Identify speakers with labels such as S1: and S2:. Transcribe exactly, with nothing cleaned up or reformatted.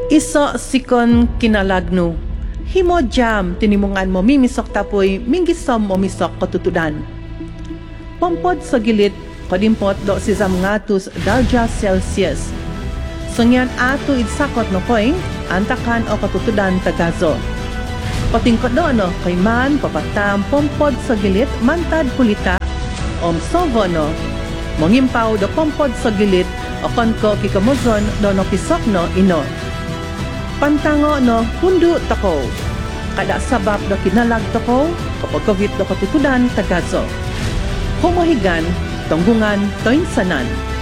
S1: Iso sikon kinalagno. Himo jam tinimungan mo mimisok tapoy minggisom mo misok katutudan. Pompod sa gilit kadimpot do si zamngatus darja Celsius. Sangyan ato idsakot no koy antakan o katutudan tagazo. Patingkot do no kay man papatam pompod sa gilit mantad kulita om sovo no. Mongimpaw do pompod sa gilit o konko kikamuzon do no pisok no ino. Pantango no hundu tako. Kada sabab do kinalag tako kapag kavit do katutudan tagazo. Humohigan, tonggungan, toinsanan.